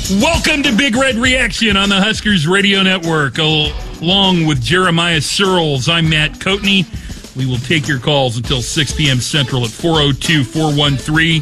Welcome to Big Red Reaction on the Huskers Radio Network. Along with Jeremiah Searles, I'm Matt Coatney. We will take your calls until 6 p.m. Central at 402-413-2400,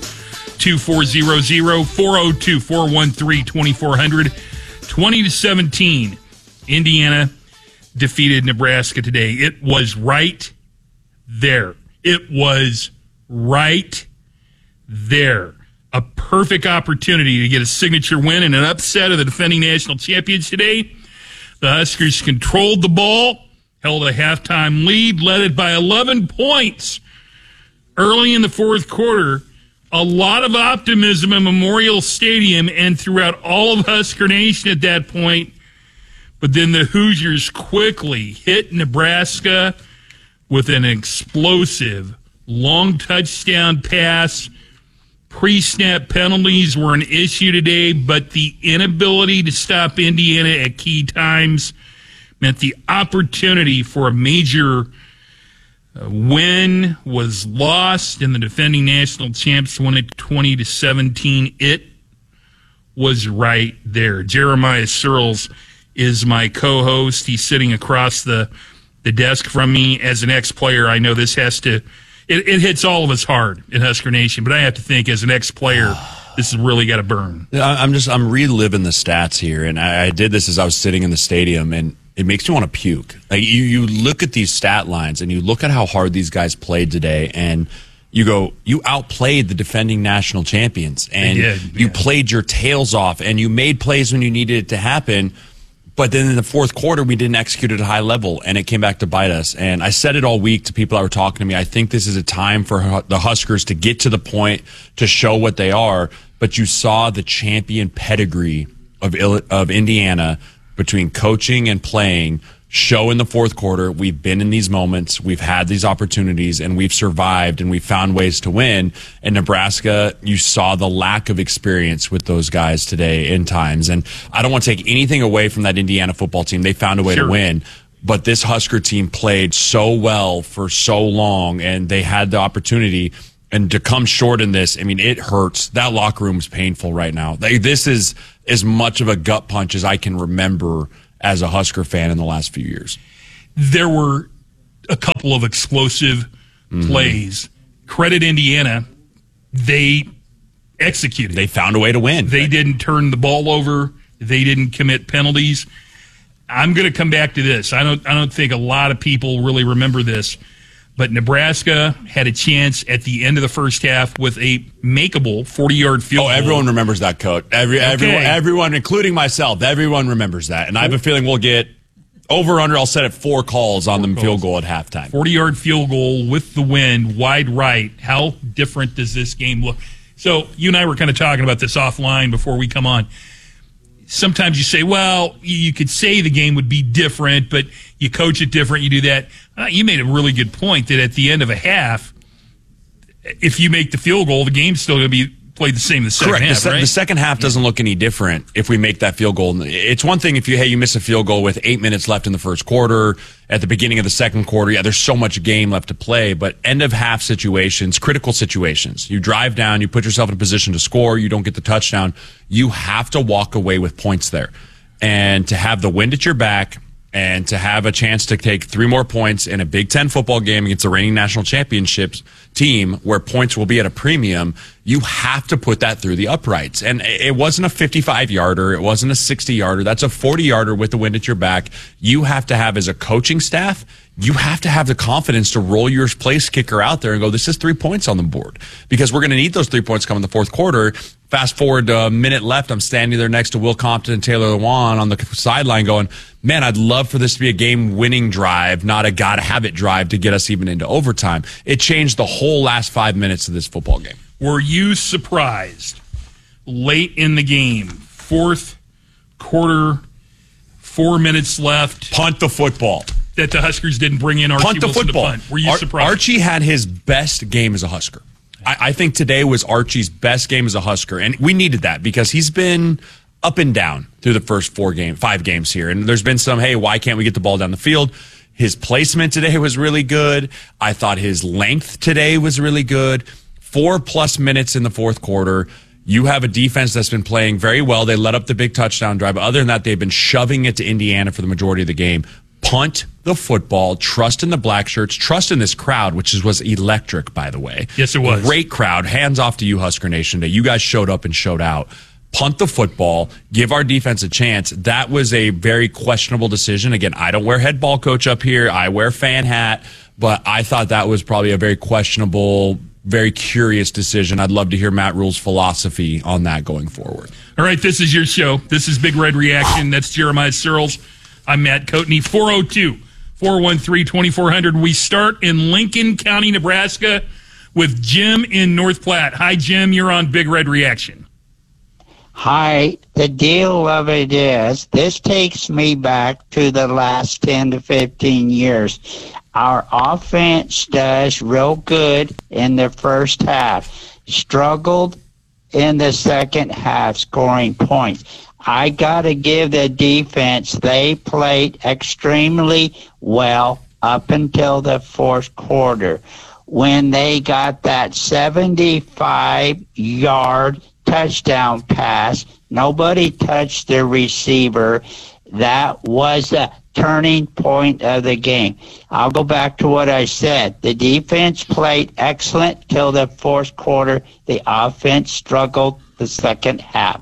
402-413-2400. 20-17, Indiana defeated Nebraska today. It was right there. It was right there. A perfect opportunity to get a signature win and an upset of the defending national champions today. The Huskers controlled the ball, held a halftime lead, led it by 11 points early in the fourth quarter. A lot of optimism in Memorial Stadium and throughout all of Husker Nation at that point. But then the Hoosiers quickly hit Nebraska with an explosive long touchdown pass. Pre-snap penalties were an issue today, but the inability to stop Indiana at key times meant the opportunity for a major win was lost, and the defending national champs won it 20-17. It was right there. Jeremiah Searles is my co-host. He's sitting across the desk from me. As an ex-player, I know this has to... It hits all of us hard in Husker Nation, but I have to think as an ex-player, this has really got to burn. I'm reliving the stats here, and I did this as I was sitting in the stadium, and it makes me want to puke. Like you look at these stat lines, and you look at how hard these guys played today, and you go, you outplayed the defending national champions, and you played your tails off, and you made plays when you needed it to happen. But then in the fourth quarter, we didn't execute at a high level, and it came back to bite us. And I said it all week to people that were talking to me. I think this is a time for the Huskers to get to the point to show what they are. But you saw the champion pedigree of Indiana between coaching and playing show in the fourth quarter. We've been in these moments. We've had these opportunities, and we've survived, and we've found ways to win. And Nebraska, you saw the lack of experience with those guys today in times. And I don't want to take anything away from that Indiana football team. They found a way to win. But this Husker team played so well for so long, and they had the opportunity. And to come short in this, I mean, it hurts. That locker room is painful right now. This is as much of a gut punch as I can remember as a Husker fan in the last few years. There were a couple of explosive plays. Credit Indiana. They executed. They found a way to win. They didn't turn the ball over. They didn't commit penalties. I'm going to come back to this. I don't think a lot of people really remember this, but Nebraska had a chance at the end of the first half with a makeable 40-yard field goal. Everyone remembers that, Coach. Everyone, including myself, everyone remembers that. And I have a feeling we'll get over-under. I'll set it 4 calls on the field goal at halftime. 40-yard field goal with the wind, wide right. How different does this game look? So you and I were kind of talking about this offline before we come on. Sometimes you say, well, you could say the game would be different, but you coach it different, you do that. You made a really good point that at the end of a half, if you make the field goal, the game's still going to be played the same in the second half, right? The second half doesn't look any different if we make that field goal. It's one thing if you miss a field goal with 8 minutes left in the first quarter, at the beginning of the second quarter, there's so much game left to play, but end of half situations, critical situations, you drive down, you put yourself in a position to score, you don't get the touchdown, you have to walk away with points there. And to have the wind at your back and to have a chance to take 3 more points in a Big Ten football game against the reigning national championships team where points will be at a premium, you have to put that through the uprights. And it wasn't a 55-yarder. It wasn't a 60-yarder. That's a 40-yarder with the wind at your back. You have to have, as a coaching staff, you have to have the confidence to roll your place kicker out there and go, this is 3 points on the board. Because we're going to need those 3 points coming in the fourth quarter. Fast forward to a minute left, I'm standing there next to Will Compton and Taylor Lewan on the sideline going, man, I'd love for this to be a game-winning drive, not a gotta-have-it drive to get us even into overtime. It changed the whole last 5 minutes of this football game. Were you surprised late in the game, fourth quarter, 4 minutes left? Punt the football. That the Huskers didn't bring in Archie Wilson to punt. Were you surprised? Archie had his best game as a Husker. I think today was Archie's best game as a Husker, and we needed that because he's been up and down through the first 5 games here. And there's been some, hey, why can't we get the ball down the field? His placement today was really good. I thought his length today was really good. 4+ minutes in the fourth quarter. You have a defense that's been playing very well. They let up the big touchdown drive. But other than that, they've been shoving it to Indiana for the majority of the game. Punt the football, trust in the black shirts, trust in this crowd, which was electric, by the way. Yes, it was. Great crowd. Hands off to you, Husker Nation, that you guys showed up and showed out. Punt the football, give our defense a chance. That was a very questionable decision. Again, I don't wear head ball coach up here. I wear fan hat, but I thought that was probably a very questionable, very curious decision. I'd love to hear Matt Rule's philosophy on that going forward. All right, this is your show. This is Big Red Reaction. That's Jeremiah Searles. I'm Matt Coatney. 402-413-2400. We start in Lincoln County, Nebraska with Jim in North Platte. Hi, Jim. You're on Big Red Reaction. Hi. The deal of it is, this takes me back to the last 10 to 15 years. Our offense does real good in the first half. Struggled in the second half scoring points. I got to give the defense, they played extremely well up until the fourth quarter. When they got that 75-yard touchdown pass, nobody touched the receiver. That was a turning point of the game. I'll go back to what I said. The defense played excellent till the fourth quarter. The offense struggled the second half.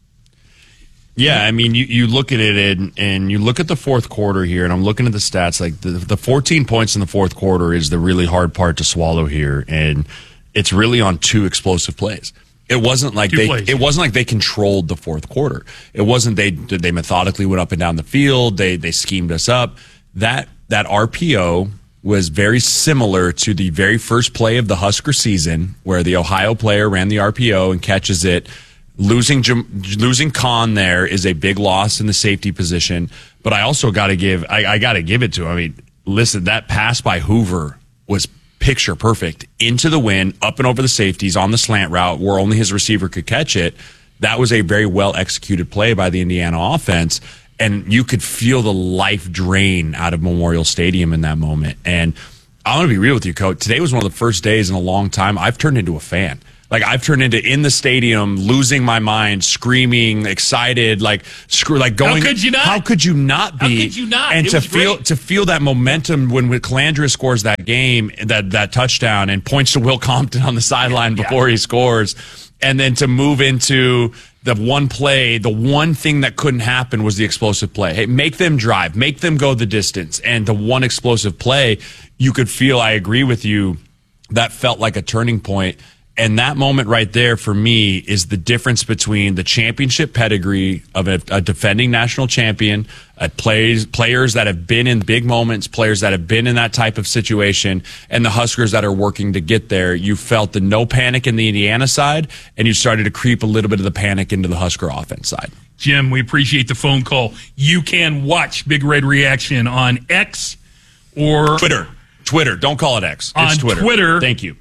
Yeah, I mean, you look at it and you look at the fourth quarter here, and I'm looking at the stats. Like the 14 points in the fourth quarter is the really hard part to swallow here, and it's really on two explosive plays. It wasn't like it wasn't like they controlled the fourth quarter. It wasn't they methodically went up and down the field. They schemed us up. That RPO was very similar to the very first play of the Husker season, where the Ohio player ran the RPO and catches it. Losing Kahn there is a big loss in the safety position, but I also got to give it to him. I mean, listen, that pass by Hoover was picture perfect into the wind, up and over the safeties on the slant route where only his receiver could catch it. That was a very well executed play by the Indiana offense, and you could feel the life drain out of Memorial Stadium in that moment. And I want to be real with you, Coach. Today was one of the first days in a long time I've turned into a fan. Like, I've turned into in the stadium, losing my mind, screaming, excited, going. How could you not? How could you not be? How could you not? And to feel that momentum when Calandra scores that game, that touchdown, and points to Will Compton on the sideline before he scores, and then to move into the one play, the one thing that couldn't happen was the explosive play. Hey, make them drive, make them go the distance, and the one explosive play, you could feel. I agree with you. That felt like a turning point. And that moment right there for me is the difference between the championship pedigree of a defending national champion, players that have been in big moments, players that have been in that type of situation, and the Huskers that are working to get there. You felt the no panic in the Indiana side, and you started to creep a little bit of the panic into the Husker offense side. Jim, we appreciate the phone call. You can watch Big Red Reaction on X or Twitter. Don't call it X. It's on Twitter. Thank you.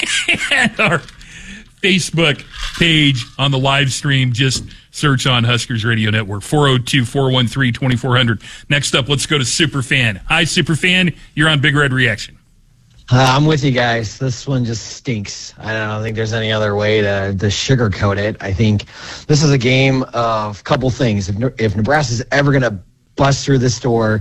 And our Facebook page on the live stream. Just search on Huskers Radio Network. 402-413-2400. Next up, let's go to Superfan. Hi, Superfan. You're on Big Red Reaction. I'm with you guys. This one just stinks. I don't think there's any other way to sugarcoat it. I think this is a game of a couple things. If Nebraska's ever going to bust through this door,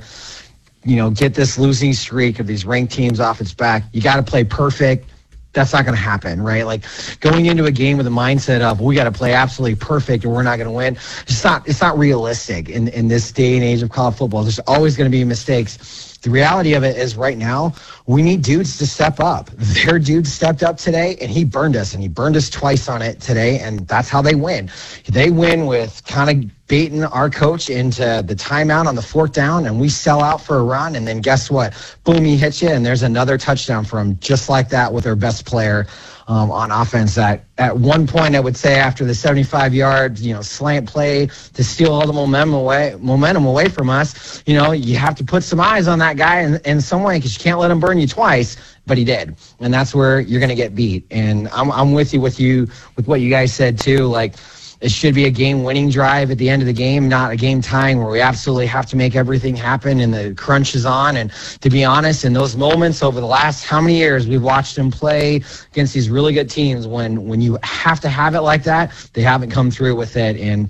get this losing streak of these ranked teams off its back, you got to play perfect. That's not going to happen, right? Like, going into a game with a mindset of we got to play absolutely perfect or we're not going to win. It's not realistic in this day and age of college football. There's always going to be mistakes. The reality of it is right now we need dudes to step up. Their dude stepped up today, and he burned us, and he burned us twice on it today, and that's how they win. They win with kind of baiting our coach into the timeout on the fourth down, and we sell out for a run, and then guess what? Boom, he hits you, and there's another touchdown for him just like that with our best player on offense. That at one point, I would say after the 75-yard slant play to steal all the momentum away from us, you have to put some eyes on that guy in some way, because you can't let him burn you twice. But he did, and that's where you're going to get beat. And I'm with you with what you guys said too. Like, it should be a game-winning drive at the end of the game, not a game tying where we absolutely have to make everything happen and the crunch is on. And to be honest, in those moments over the last how many years we've watched them play against these really good teams, when you have to have it like that, they haven't come through with it. And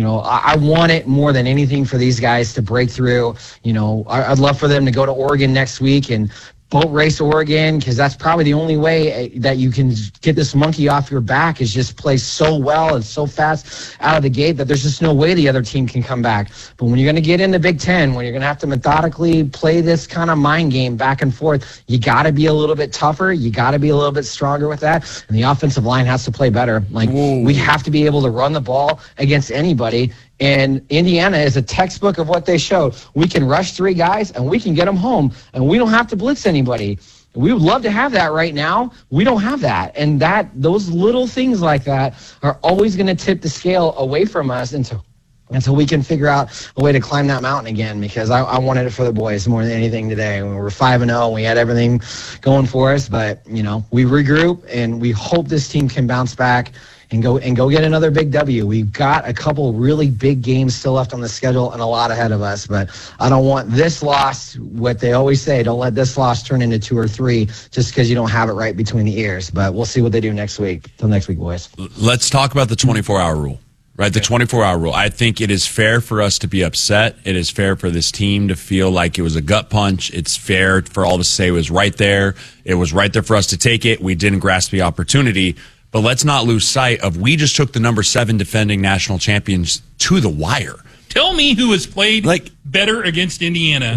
I want it more than anything for these guys to break through. I'd love for them to go to Oregon next week and boat race Oregon, because that's probably the only way that you can get this monkey off your back, is just play so well and so fast out of the gate that there's just no way the other team can come back. But when you're going to get in the Big Ten, when you're going to have to methodically play this kind of mind game back and forth, you got to be a little bit tougher. You got to be a little bit stronger with that. And the offensive line has to play better. We have to be able to run the ball against anybody. And Indiana is a textbook of what they showed. We can rush 3 guys, and we can get them home, and we don't have to blitz anybody. We would love to have that right now. We don't have that. And those little things like that are always going to tip the scale away from us until we can figure out a way to climb that mountain again, because I wanted it for the boys more than anything today. We were 5-0. We had everything going for us, but, we regroup, and we hope this team can bounce back and go get another big W. We've got a couple really big games still left on the schedule and a lot ahead of us, but I don't want this loss, what they always say, don't let this loss turn into 2 or 3 just because you don't have it right between the ears. But we'll see what they do next week. Till next week, boys. Let's talk about the 24-hour rule. Right, the 24-hour rule. I think it is fair for us to be upset. It is fair for this team to feel like it was a gut punch. It's fair for all of us to say it was right there. It was right there for us to take it. We didn't grasp the opportunity. But let's not lose sight of we just took the number 7 defending national champions to the wire. Tell me who has played better against Indiana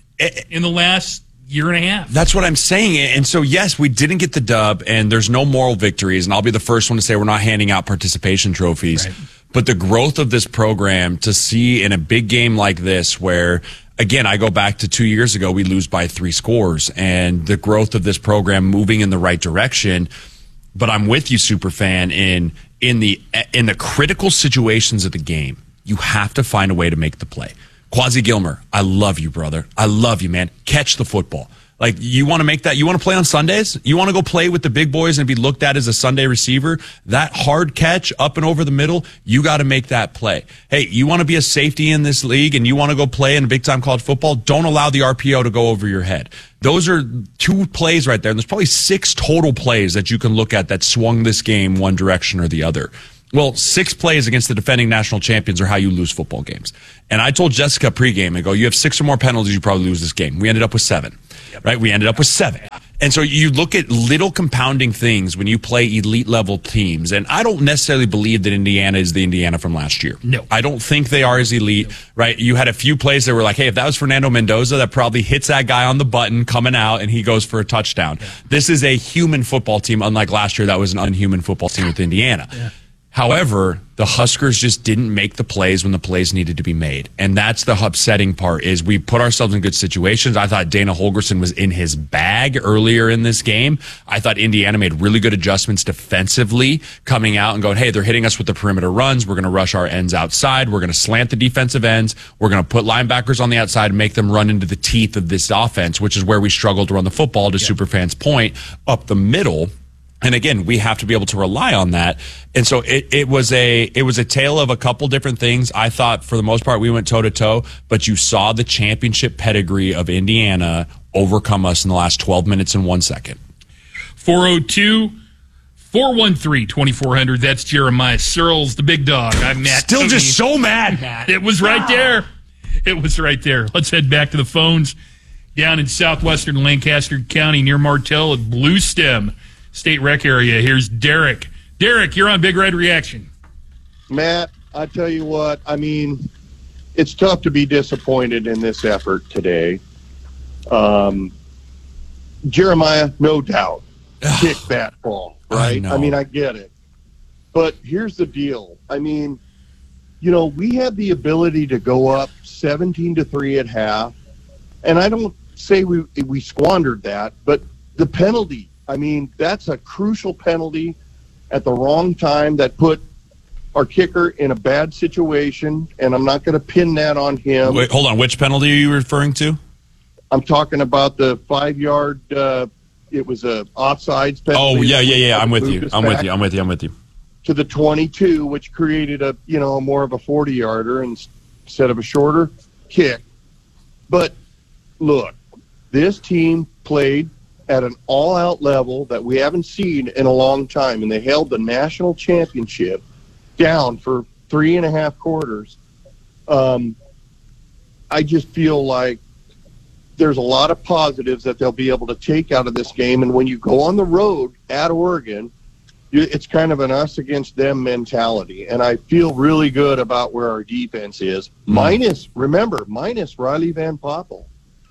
in the last year and a half. That's what I'm saying. And so, yes, we didn't get the dub, and there's no moral victories, and I'll be the first one to say we're not handing out participation trophies. Right. But the growth of this program, to see in a big game like this where, again, I go back to 2 years ago, we lose by 3 scores, and the growth of this program moving in the right direction. But I'm with you, Superfan, in the critical situations of the game, you have to find a way to make the play. Quasi Gilmer, I love you, brother. I love you, man. Catch the football. Like, you want to make that, you want to play on Sundays? You want to go play with the big boys and be looked at as a Sunday receiver? That hard catch up and over the middle, you got to make that play. Hey, you want to be a safety in this league and you want to go play in big time college football? Don't allow the RPO to go over your head. Those are 2 plays right there. And there's probably 6 total plays that you can look at that swung this game one direction or the other. Well, 6 plays against the defending national champions are how you lose football games. And I told Jessica pregame, I go, you have 6 or more penalties, you probably lose this game. We ended up with 7. Right? We ended up with 7. And so you look at little compounding things when you play elite level teams. And I don't necessarily believe that Indiana is the Indiana from last year. No. I don't think they are as elite, right? You had a few plays that were like, hey, if that was Fernando Mendoza, that probably hits that guy on the button coming out and he goes for a touchdown. Yeah. This is a human football team, unlike last year that was an unhuman football team with Indiana. Yeah. However, the Huskers just didn't make the plays when the plays needed to be made. And that's the upsetting part, is we put ourselves in good situations. I thought Dana Holgorsen was in his bag earlier in this game. I thought Indiana made really good adjustments defensively, coming out and going, hey, they're hitting us with the perimeter runs. We're going to rush our ends outside. We're going to slant the defensive ends. We're going to put linebackers on the outside and make them run into the teeth of this offense, which is where we struggle to run the football, to Superfan's point, up the middle. And again, we have to be able to rely on that. And so it was a tale of a couple different things. I thought for the most part we went toe to toe, but you saw the championship pedigree of Indiana overcome us in the last 12 minutes and 1 second. 402-413-2400. That's Jeremiah Searles, the big dog. I'm Matt. Still Tony. Just so mad. It was right there. It was right there. Let's head back to the phones down in southwestern Lancaster County near Martell at Blue Stem State Rec area. Here's Derek. Derek, you're on Big Red Reaction. Matt, I tell you what, I mean, it's tough to be disappointed in this effort today. Jeremiah, no doubt, kicked that ball, right? I mean, I get it. But here's the deal. I mean, you know, we had the ability to go up 17-3 at half, and I don't say we squandered that, but the penalty, I mean, that's a crucial penalty at the wrong time that put our kicker in a bad situation, and I'm not going to pin that on him. Wait, hold on. Which penalty are you referring to? I'm talking about the 5-yard, it was a offsides penalty. Oh, yeah. I'm with you. to the 22, which created a more of a 40-yarder instead of a shorter kick. But look, this team played at an all-out level that we haven't seen in a long time, and they held the national championship down for 3.5 quarters. I just feel like there's a lot of positives that they'll be able to take out of this game. And when you go on the road at Oregon, it's kind of an us against them mentality. And I feel really good about where our defense is. Minus Riley Van Poppel.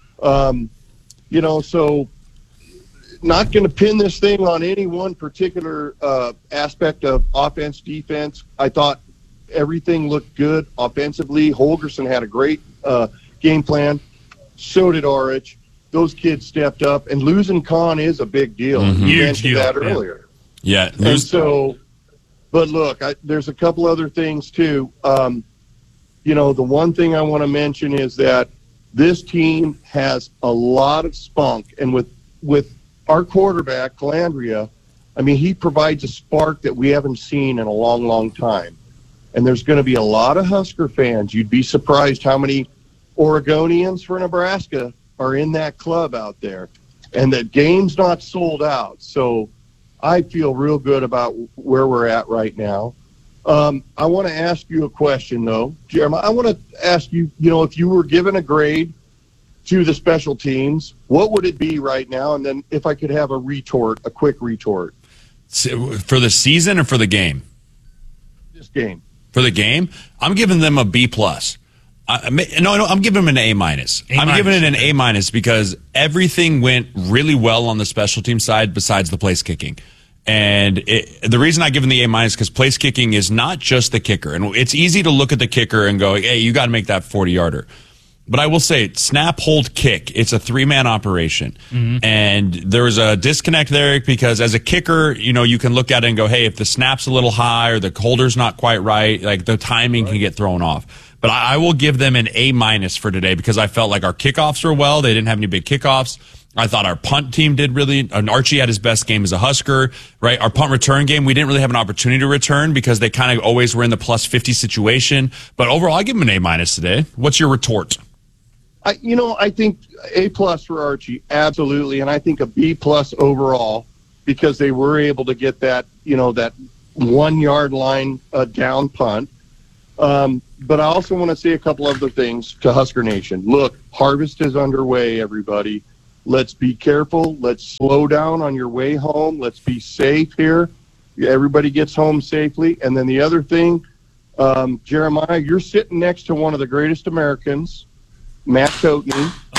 So not going to pin this thing on any one particular aspect of offense, defense. I thought everything looked good offensively. Holgerson had a great game plan. So did Orich. Those kids stepped up, and losing Khan is a big deal. You mentioned that earlier. Yeah. And so, but look, there's a couple other things too. The one thing I want to mention is that this team has a lot of spunk, and with our quarterback, Calandria, I mean, he provides a spark that we haven't seen in a long, long time. And there's going to be a lot of Husker fans. You'd be surprised how many Oregonians for Nebraska are in that club out there. And the game's not sold out. So I feel real good about where we're at right now. I want to ask you a question, though. Jeremiah, I want to ask you, if you were given a grade to the special teams, what would it be right now? And then if I could have a quick retort. For the season or for the game? This game. For the game, I'm giving them a B+. I'm giving them an A-. I'm giving it an A- because everything went really well on the special team side besides the place kicking. And the reason I give them the A- is because place kicking is not just the kicker. And it's easy to look at the kicker and go, hey, you got to make that 40-yarder. But I will say, snap, hold, kick. It's a 3-man operation. Mm-hmm. And there was a disconnect there because as a kicker, you can look at it and go, hey, if the snap's a little high or the holder's not quite right, like the timing can get thrown off. But I will give them an A- for today because I felt like our kickoffs were well. They didn't have any big kickoffs. I thought our punt team did really, and Archie had his best game as a Husker, right? Our punt return game, we didn't really have an opportunity to return because they kind of always were in the plus 50 situation. But overall, I give them an A- today. What's your retort? I think A+ for Archie, absolutely. And I think a B+ overall because they were able to get that, that 1 yard line down punt. But I also want to say a couple other things to Husker Nation. Look, harvest is underway, everybody. Let's be careful. Let's slow down on your way home. Let's be safe here. Everybody gets home safely. And then the other thing, Jeremiah, you're sitting next to one of the greatest Americans, Matt Coatney.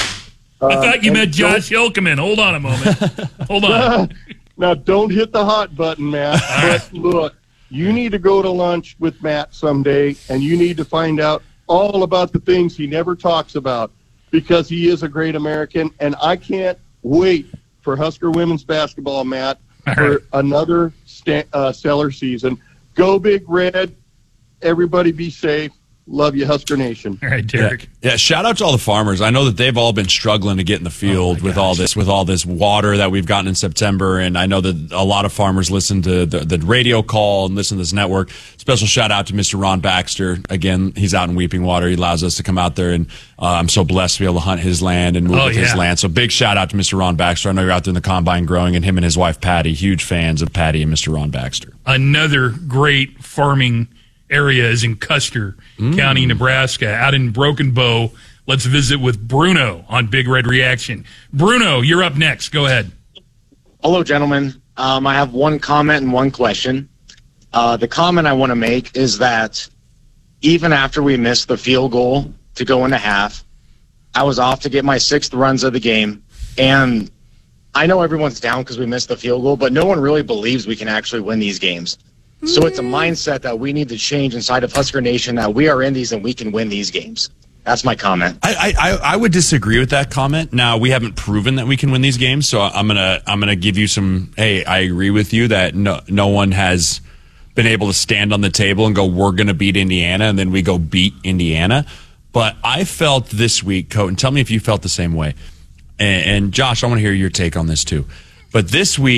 I thought you meant Josh Hilkeman. Hold on a moment. Hold on. Now, don't hit the hot button, Matt. But look, you need to go to lunch with Matt someday, and you need to find out all about the things he never talks about because he is a great American, and I can't wait for Husker women's basketball, Matt, for another stellar season. Go Big Red. Everybody be safe. Love you, Husker Nation. All right, Derek. Yeah, shout out to all the farmers. I know that they've all been struggling to get in the field with all this water that we've gotten in September, and I know that a lot of farmers listen to the radio call and listen to this network. Special shout out to Mr. Ron Baxter. Again, he's out in Weeping Water. He allows us to come out there, and I'm so blessed to be able to hunt his land and move with his land. So big shout out to Mr. Ron Baxter. I know you're out there in the combine growing, and him and his wife Patty, huge fans of Patty and Mr. Ron Baxter. Another great farming area is in Custer County, Nebraska. Out in Broken Bow, let's visit with Bruno on Big Red Reaction. Bruno, you're up next. Go ahead. Hello, gentlemen. I have one comment and one question. The comment I want to make is that even after we missed the field goal to go into half, I was off to get my 6th runs of the game. And I know everyone's down because we missed the field goal, but no one really believes we can actually win these games. So it's a mindset that we need to change inside of Husker Nation that we are in these and we can win these games. That's my comment. I would disagree with that comment. Now, we haven't proven that we can win these games, so I'm gonna give you some. Hey, I agree with you that no one has been able to stand on the table and go, we're gonna beat Indiana, and then we go beat Indiana. But I felt this week, Coat, and tell me if you felt the same way. And Josh, I want to hear your take on this too. But this week,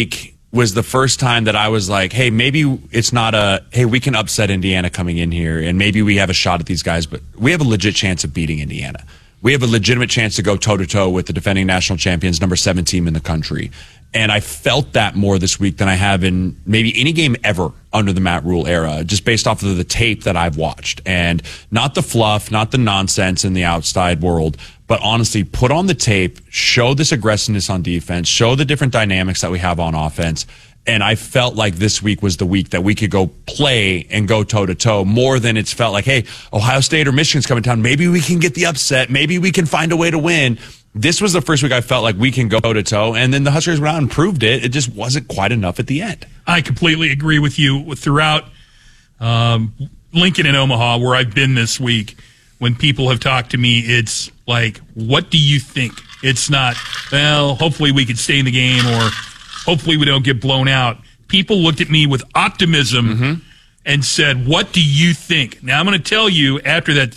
was the first time that I was like, hey, maybe it's not hey, we can upset Indiana coming in here, and maybe we have a shot at these guys, but we have a legit chance of beating Indiana. We have a legitimate chance to go toe-to-toe with the defending national champions, number 7 team in the country. And I felt that more this week than I have in maybe any game ever under the Matt Rule era, just based off of the tape that I've watched. And not the fluff, not the nonsense in the outside world, but honestly, put on the tape, show this aggressiveness on defense, show the different dynamics that we have on offense. And I felt like this week was the week that we could go play and go toe-to-toe more than it's felt like, hey, Ohio State or Michigan's coming down. Maybe we can get the upset. Maybe we can find a way to win. This was the first week I felt like we can go toe-to-toe, and then the Huskers went out and proved it. It just wasn't quite enough at the end. I completely agree with you. Throughout Lincoln and Omaha, where I've been this week, when people have talked to me, it's like, what do you think? It's not, well, hopefully we could stay in the game, or hopefully we don't get blown out. People looked at me with optimism and said, what do you think? Now, I'm going to tell you, after that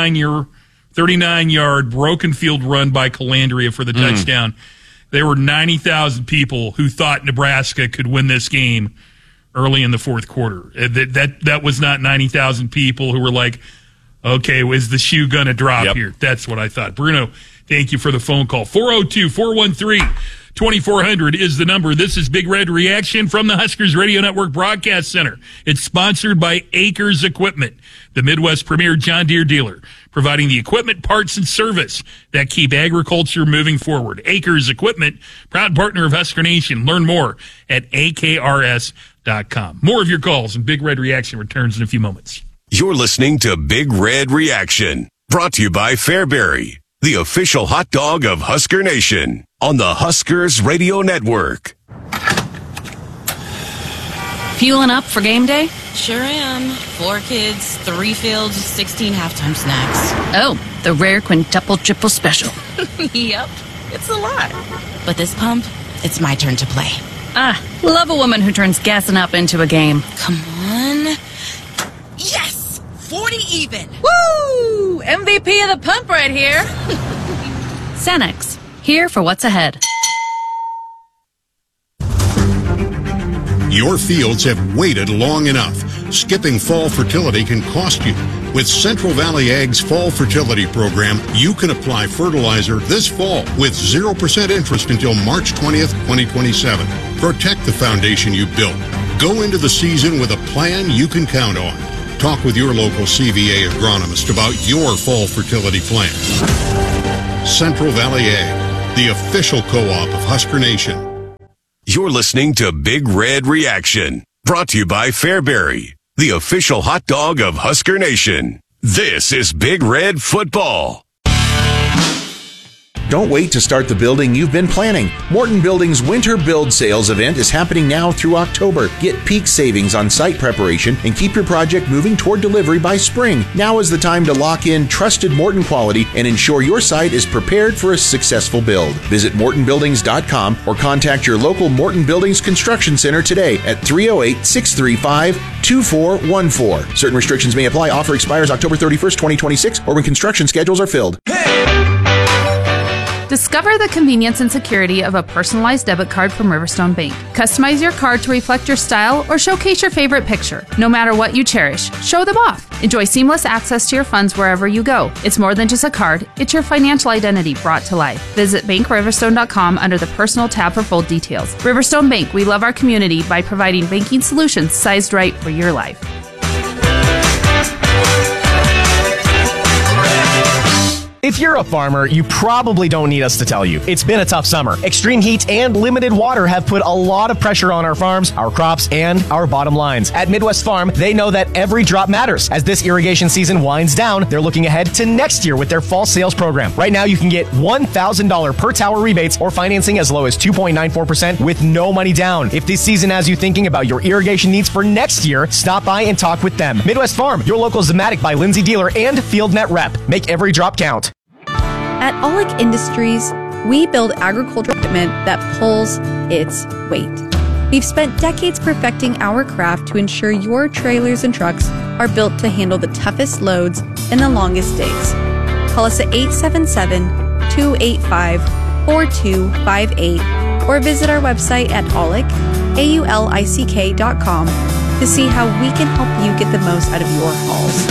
39-yard broken field run by Calandria for the touchdown, there were 90,000 people who thought Nebraska could win this game early in the fourth quarter. That was not 90,000 people who were like, okay, is the shoe going to drop here? That's what I thought. Bruno, thank you for the phone call. 402-413-2400 is the number. This is Big Red Reaction from the Huskers Radio Network Broadcast Center. It's sponsored by Acres Equipment, the Midwest premier John Deere dealer, providing the equipment, parts, and service that keep agriculture moving forward. Acres Equipment, proud partner of Husker Nation. Learn more at akrs.com. More of your calls, and Big Red Reaction returns in a few moments. You're listening to Big Red Reaction, brought to you by Fairbury, the official hot dog of Husker Nation, on the Huskers Radio Network. Fueling up for game day? Sure am. 4 kids, 3 fields, 16 halftime snacks. Oh, the rare quintuple triple special. Yep, it's a lot. But this pump, it's my turn to play. Ah, love a woman who turns gassing up into a game. Come on. Yes! 40 even. Woo! MVP of the pump right here. Sanex, here for what's ahead. Your fields have waited long enough. Skipping fall fertility can cost you. With Central Valley Ag's Fall Fertility Program, you can apply fertilizer this fall with 0% interest until March 20th, 2027. Protect the foundation you built. Go into the season with a plan you can count on. Talk with your local CVA agronomist about your fall fertility plan. Central Valley Ag, the official co-op of Husker Nation. You're listening to Big Red Reaction, brought to you by Fairbury, the official hot dog of Husker Nation. This is Big Red Football. Don't wait to start the building you've been planning. Morton Building's Winter Build Sales event is happening now through October. Get peak savings on site preparation and keep your project moving toward delivery by spring. Now is the time to lock in trusted Morton quality and ensure your site is prepared for a successful build. Visit mortonbuildings.com or contact your local Morton Buildings Construction Center today at 308-635-2414. Certain restrictions may apply. Offer expires October 31st, 2026, or when construction schedules are filled. Discover the convenience and security of a personalized debit card from Riverstone Bank. Customize your card to reflect your style or showcase your favorite picture. No matter what you cherish, show them off. Enjoy seamless access to your funds wherever you go. It's more than just a card, it's your financial identity brought to life. Visit bankriverstone.com under the personal tab for full details. Riverstone Bank, we love our community by providing banking solutions sized right for your life. If you're a farmer, you probably don't need us to tell you. It's been a tough summer. Extreme heat and limited water have put a lot of pressure on our farms, our crops, and our bottom lines. At Midwest Farm, they know that every drop matters. As this irrigation season winds down, they're looking ahead to next year with their fall sales program. Right now, you can get $1,000 per tower rebates or financing as low as 2.94% with no money down. If this season has you thinking about your irrigation needs for next year, stop by and talk with them. Midwest Farm, your local Zematic by Lindsay dealer and FieldNet rep. Make every drop count. At Aulick Industries, we build agricultural equipment that pulls its weight. We've spent decades perfecting our craft to ensure your trailers and trucks are built to handle the toughest loads and the longest days. Call us at 877-285-4258 or visit our website at aulick.com. AULICK.com to see how we can help you get the most out of your hauls.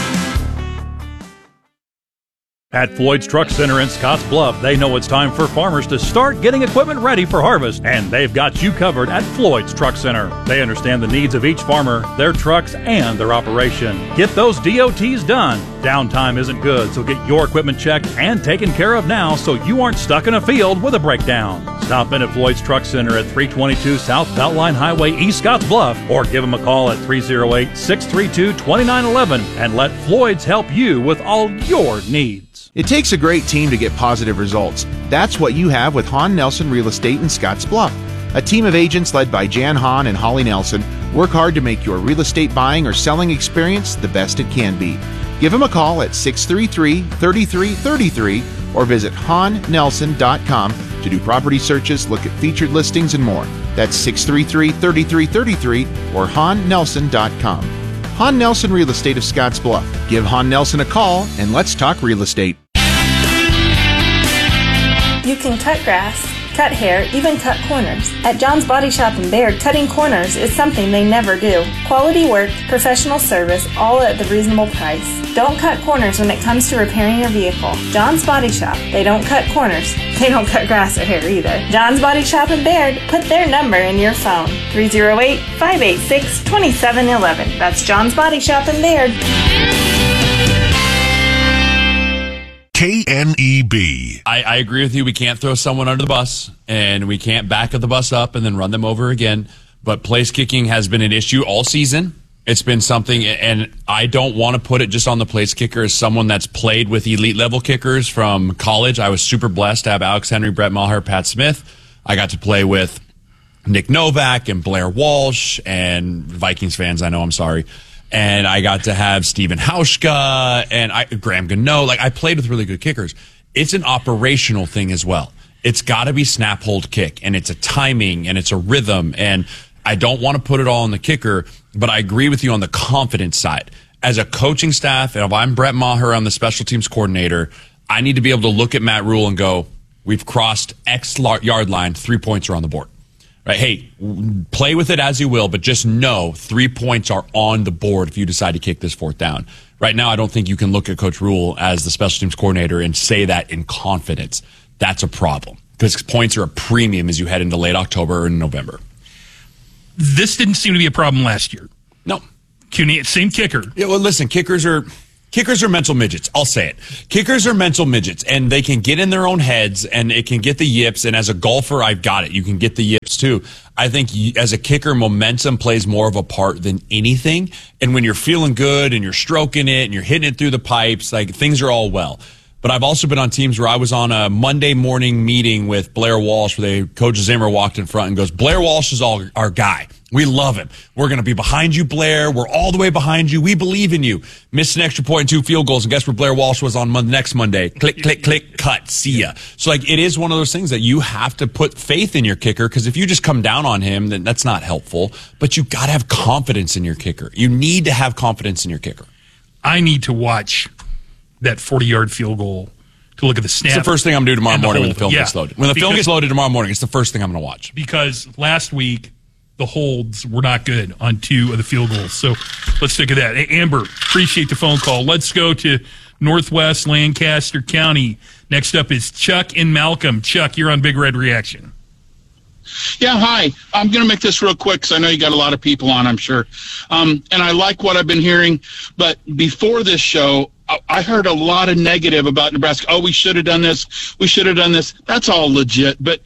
At Floyd's Truck Center in Scotts Bluff, they know it's time for farmers to start getting equipment ready for harvest, and they've got you covered at Floyd's Truck Center. They understand the needs of each farmer, their trucks, and their operation. Get those DOTs done. Downtime isn't good, so get your equipment checked and taken care of now so you aren't stuck in a field with a breakdown. Stop in at Floyd's Truck Center at 322 South Beltline Highway, East Scotts Bluff, or give them a call at 308-632-2911 and let Floyd's help you with all your needs. It takes a great team to get positive results. That's what you have with Hahn Nelson Real Estate in Scotts Bluff. A team of agents led by Jan Hahn and Holly Nelson work hard to make your real estate buying or selling experience the best it can be. Give them a call at 633-3333 or visit HahnNelson.com to do property searches, look at featured listings, and more. That's 633-3333 or HahnNelson.com. Hahn Nelson Real Estate of Scotts Bluff. Give Hahn Nelson a call and let's talk real estate. You can cut grass, cut hair, even cut corners. At John's Body Shop in Baird, cutting corners is something they never do. Quality work, professional service, all at the reasonable price. Don't cut corners when it comes to repairing your vehicle. John's Body Shop. They don't cut corners. They don't cut grass or hair either. John's Body Shop in Baird. Put their number in your phone. 308-586-2711. That's John's Body Shop in Baird. KNEB. I agree with you. We can't throw someone under the bus, and we can't back the bus up and then run them over again. But place kicking has been an issue all season. It's been something, and I don't want to put it just on the place kicker as someone that's played with elite level kickers from college. I was super blessed to have Alex Henry, Brett Maher, Pat Smith. I got to play with Nick Novak and Blair Walsh, and Vikings fans, I know, I'm sorry. And I got to have Steven Hauschka and Graham Gano. Like, I played with really good kickers. It's an operational thing as well. It's got to be snap, hold, kick. And it's a timing and it's a rhythm. And I don't want to put it all on the kicker, but I agree with you on the confidence side. As a coaching staff, and if I'm Brett Maher, I'm the special teams coordinator, I need to be able to look at Matt Rule and go, we've crossed X yard line, 3 points are on the board. Right? Hey, play with it as you will, but just know 3 points are on the board if you decide to kick this fourth down. Right now, I don't think you can look at Coach Rule as the special teams coordinator and say that in confidence. That's a problem because points are a premium as you head into late October and November. This didn't seem to be a problem last year. No. Same kicker. Yeah, well, listen, kickers are mental midgets. I'll say it. Kickers are mental midgets, and they can get in their own heads, and it can get the yips. And as a golfer, I've got it. You can get the yips too. I think as a kicker, momentum plays more of a part than anything. And when you're feeling good and you're stroking it and you're hitting it through the pipes, like things are all well. But I've also been on teams where I was on a Monday morning meeting with Blair Walsh where Coach Zimmer walked in front and goes, Blair Walsh is our guy. We love him. We're going to be behind you, Blair. We're all the way behind you. We believe in you. Missed an extra point and 2 field goals. And guess where Blair Walsh was on next Monday? Click, click, click, cut. See ya. So, like, it is one of those things that you have to put faith in your kicker because if you just come down on him, then that's not helpful. But you got to have confidence in your kicker. You need to have confidence in your kicker. I need to watch that 40-yard field goal to look at the snap. It's the first thing I'm going to do tomorrow morning when the film gets loaded. When the film gets loaded tomorrow morning, it's the first thing I'm going to watch. Because last week, the holds were not good on 2 of the field goals. So let's stick with that. Hey, Amber, appreciate the phone call. Let's go to Northwest Lancaster County. Next up is Chuck in Malcolm. Chuck, you're on Big Red Reaction. Yeah, hi. I'm going to make this real quick because I know you got a lot of people on, I'm sure. And I like what I've been hearing. But before this show, I heard a lot of negative about Nebraska. Oh, we should have done this. We should have done this. That's all legit. But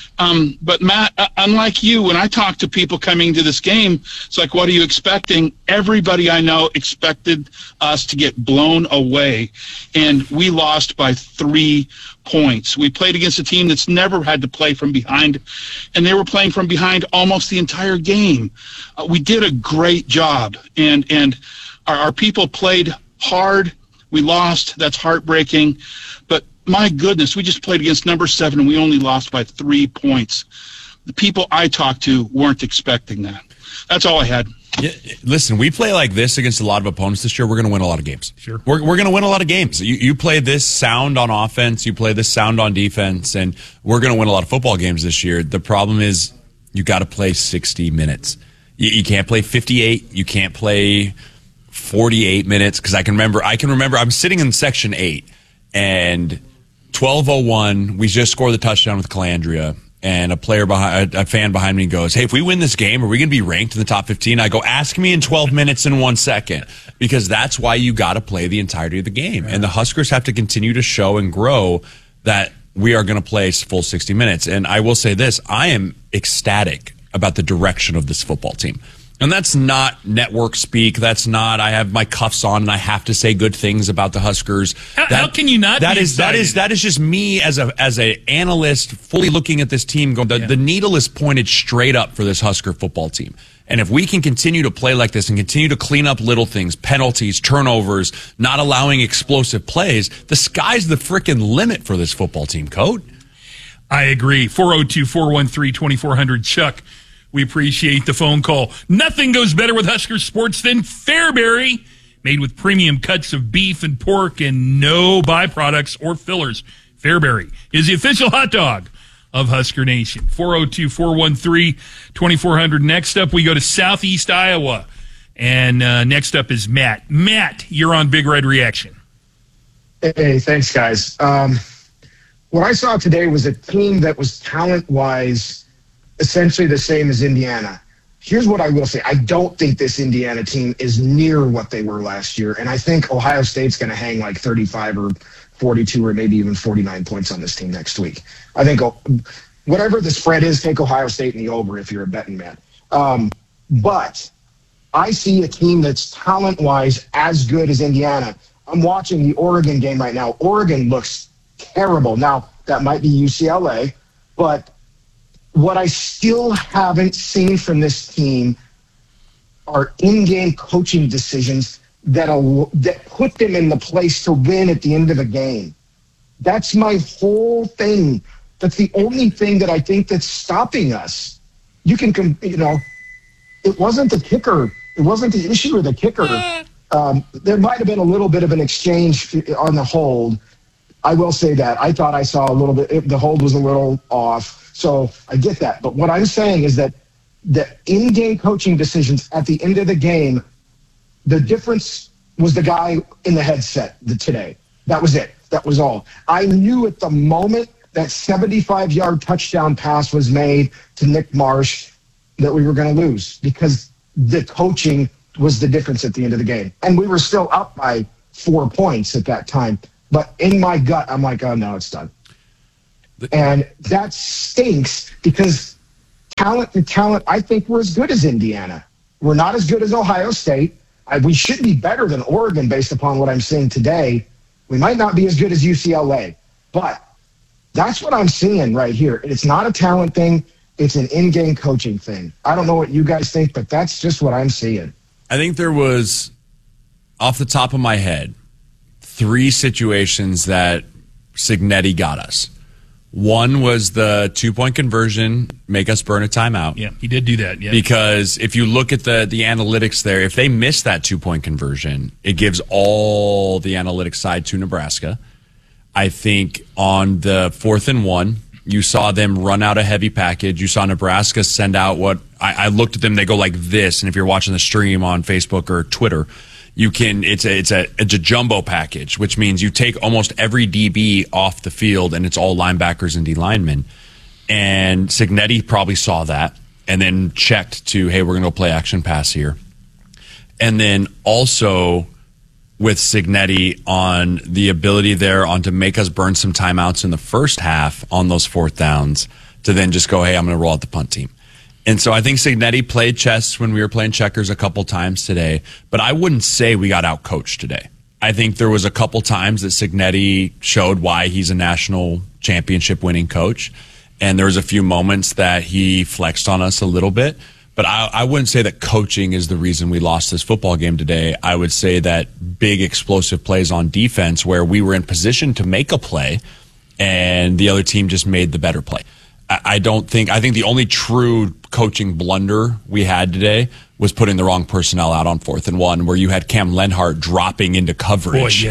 Matt, unlike you, when I talk to people coming to this game, it's like, what are you expecting? Everybody I know expected us to get blown away, and we lost by 3 points. We played against a team that's never had to play from behind, and they were playing from behind almost the entire game. We did a great job, and our people played hard. We lost. That's heartbreaking. But my goodness, we just played against number 7, and we only lost by 3 points. The people I talked to weren't expecting that. That's all I had. Yeah, listen, we play like this against a lot of opponents this year. We're going to win a lot of games. Sure. We're going to win a lot of games. You play this sound on offense. You play this sound on defense, and we're going to win a lot of football games this year. The problem is you got to play 60 minutes. You can't play 58. You can't play 48 minutes. Because I can remember I'm sitting in section 8 and 12:01. We just scored the touchdown with Calandria. And a fan behind me goes, hey, if we win this game, are we going to be ranked in the top 15? I go, ask me in 12 minutes and 1 second. Because that's why you got to play the entirety of the game. And the Huskers have to continue to show and grow that we are going to play full 60 minutes. And I will say this, I am ecstatic about the direction of this football team. And that's not network speak. That's not, I have my cuffs on and I have to say good things about the Huskers. How can you not that be is just me as an analyst fully looking at this team going, the needle is pointed straight up for this Husker football team. And if we can continue to play like this and continue to clean up little things, penalties, turnovers, not allowing explosive plays, the sky's the frickin' limit for this football team, Coach. I agree. 402-413-2400, Chuck. We appreciate the phone call. Nothing goes better with Husker sports than Fairbury, made with premium cuts of beef and pork and no byproducts or fillers. Fairbury is the official hot dog of Husker Nation. 402-413-2400. Next up, we go to Southeast Iowa. And next up is Matt. Matt, you're on Big Red Reaction. Hey, thanks, guys. What I saw today was a team that was talent-wise essentially the same as Indiana. Here's what I will say. I don't think this Indiana team is near what they were last year, and I think Ohio State's going to hang like 35 or 42 or maybe even 49 points on this team next week. I think whatever the spread is, take Ohio State in the over if you're a betting man. But I see a team that's talent-wise as good as Indiana. I'm watching the Oregon game right now. Oregon looks terrible. Now, that might be UCLA, but what I still haven't seen from this team are in-game coaching decisions that put them in the place to win at the end of a game. That's my whole thing. That's the only thing that I think that's stopping us. It wasn't the kicker. It wasn't the issue of the kicker. There might have been a little bit of an exchange on the hold. I will say that. I thought I saw a little bit. The hold was a little off. So I get that. But what I'm saying is that the in-game coaching decisions at the end of the game, the difference was the guy in the headset today. That was it. That was all. I knew at the moment that 75-yard touchdown pass was made to Nick Marsh that we were going to lose because the coaching was the difference at the end of the game. And we were still up by 4 points at that time. But in my gut, I'm like, oh, no, it's done. And that stinks because talent, I think we're as good as Indiana. We're not as good as Ohio State. We should be better than Oregon based upon what I'm seeing today. We might not be as good as UCLA, but that's what I'm seeing right here. It's not a talent thing. It's an in-game coaching thing. I don't know what you guys think, but that's just what I'm seeing. I think there was, off the top of my head, 3 situations that Cignetti got us. One was the 2-point conversion, make us burn a timeout. Yeah, he did do that. Yeah. Because if you look at the analytics there, if they miss that 2-point conversion, it gives all the analytics side to Nebraska. I think on the 4th and 1, you saw them run out a heavy package. You saw Nebraska send out what I looked at them. They go like this. And if you're watching the stream on Facebook or Twitter, it's a jumbo package, which means you take almost every DB off the field and it's all linebackers and D linemen. And Cignetti probably saw that and then checked to, hey, we're going to play action pass here. And then also with Cignetti on the ability there to make us burn some timeouts in the first half on those 4th downs to then just go, hey, I'm going to roll out the punt team. And so I think Cignetti played chess when we were playing checkers a couple times today, but I wouldn't say we got out-coached today. I think there was a couple times that Cignetti showed why he's a national championship winning coach, and there was a few moments that he flexed on us a little bit, but I wouldn't say that coaching is the reason we lost this football game today. I would say that big explosive plays on defense where we were in position to make a play, and the other team just made the better play. I think the only true coaching blunder we had today was putting the wrong personnel out on 4th and 1, where you had Cam Lenhart dropping into coverage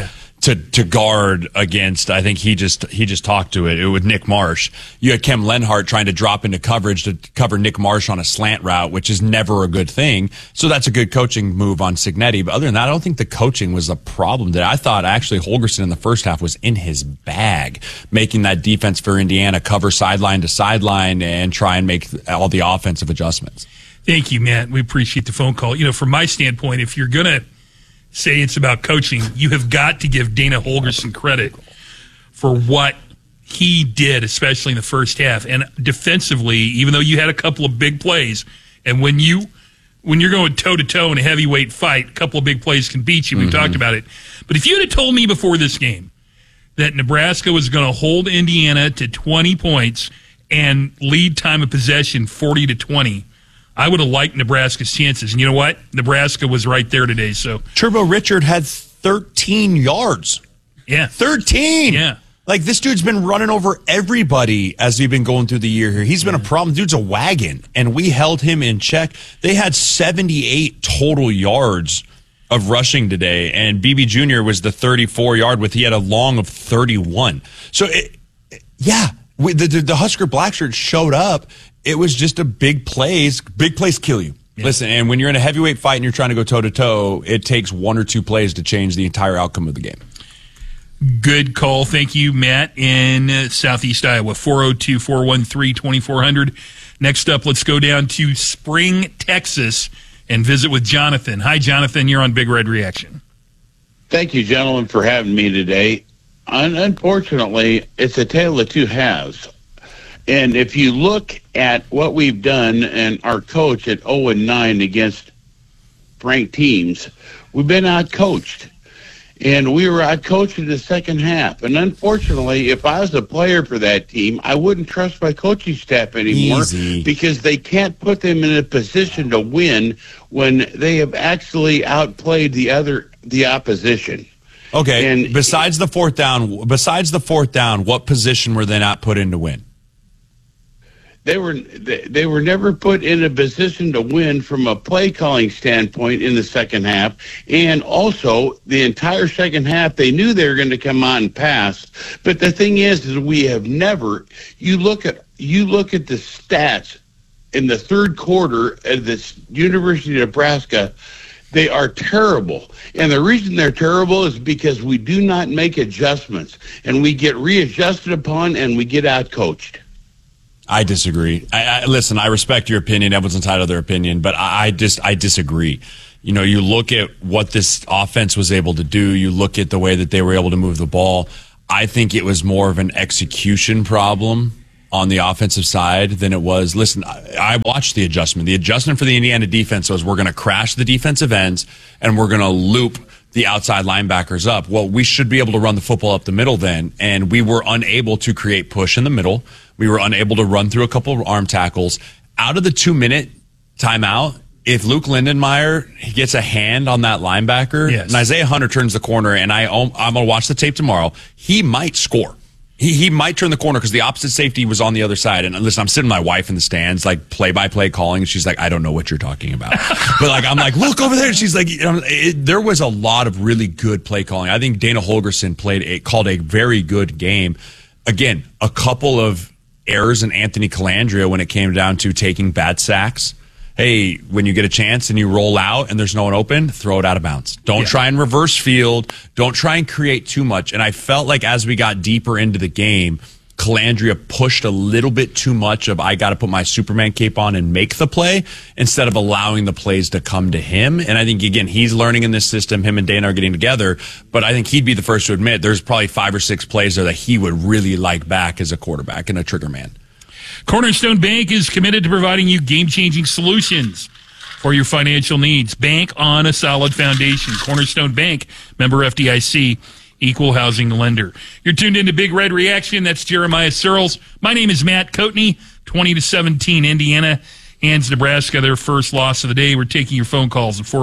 to guard against. I think he just talked to it with Nick Marsh. You had Kem Lenhart trying to drop into coverage to cover Nick Marsh on a slant route, which is never a good thing. So that's a good coaching move on Cignetti. But other than that, I don't think the coaching was the problem. That I thought actually Holgorsen in the first half was in his bag, making that defense for Indiana cover sideline to sideline and try and make all the offensive adjustments. Thank you, Matt. We appreciate the phone call. From my standpoint, if you're going to say it's about coaching, you have got to give Dana Holgorsen credit for what he did, especially in the first half. And defensively, even though you had a couple of big plays, and when you're going toe-to-toe in a heavyweight fight, a couple of big plays can beat you. We've talked about it. But if you had told me before this game that Nebraska was going to hold Indiana to 20 points and lead time of possession 40-20, I would have liked Nebraska's chances. And you know what? Nebraska was right there today. So Turbo Richard had 13 yards. Yeah. 13! Yeah. Like, this dude's been running over everybody as we've been going through the year here. He's been a problem. Dude's a wagon, and we held him in check. They had 78 total yards of rushing today, and BB Jr. was the 34-yard with he had a long of 31. So, the Husker Blackshirts showed up. It was just a big plays. Big plays kill you. Yeah. Listen, and when you're in a heavyweight fight and you're trying to go toe-to-toe, it takes one or two plays to change the entire outcome of the game. Good call. Thank you, Matt, in Southeast Iowa. 402-413-2400. Next up, let's go down to Spring, Texas, and visit with Jonathan. Hi, Jonathan. You're on Big Red Reaction. Thank you, gentlemen, for having me today. Unfortunately, it's a tale of two halves. And if you look at what we've done and our coach at 0-9 against ranked teams, we've been out-coached. And we were out-coached in the second half. And unfortunately, if I was a player for that team, I wouldn't trust my coaching staff anymore because they can't put them in a position to win when they have actually outplayed the opposition. Okay, and besides the fourth down, what position were they not put in to win? They were never put in a position to win from a play calling standpoint in the second half, and also the entire second half they knew they were going to come out and pass. But the thing is we have never. You look at the stats in the third quarter of this University of Nebraska. They are terrible. And the reason they're terrible is because we do not make adjustments, and we get readjusted upon, and we get out-coached. I disagree. Listen, I respect your opinion. Everyone's entitled to their opinion, but I disagree. You look at what this offense was able to do. You look at the way that they were able to move the ball. I think it was more of an execution problem on the offensive side than it was. Listen, I watched the adjustment. The adjustment for the Indiana defense was we're going to crash the defensive ends and we're going to loop the outside linebackers up. Well, we should be able to run the football up the middle then, and we were unable to create push in the middle. We were unable to run through a couple of arm tackles. Out of the 2-minute timeout, if Luke Lindenmeyer he gets a hand on that linebacker, and Isaiah Hunter turns the corner, and I'm going to watch the tape tomorrow, he might score. He might turn the corner because the opposite safety was on the other side. And listen, I'm sitting with my wife in the stands, like play-by-play calling, and she's like, I don't know what you're talking about. But I'm like, look over there. And she's like, there was a lot of really good play calling. I think Dana Holgorsen called a very good game. Again, a couple of errors in Anthony Calandria when it came down to taking bad sacks. Hey, when you get a chance and you roll out and there's no one open, throw it out of bounds. Don't try and reverse field. Don't try and create too much. And I felt like as we got deeper into the game, Calandria pushed a little bit too much of I got to put my Superman cape on and make the play instead of allowing the plays to come to him. And I think, again, he's learning in this system. Him and Dana are getting together. But I think he'd be the first to admit there's probably 5 or 6 plays there that he would really like back as a quarterback and a trigger man. Cornerstone Bank is committed to providing you game-changing solutions for your financial needs. Bank on a solid foundation. Cornerstone Bank, member FDIC, equal housing lender. You're tuned into Big Red Reaction. That's Jeremiah Searles. My name is Matt Coatney. 20-17, Indiana hands Nebraska their first loss of the day. We're taking your phone calls at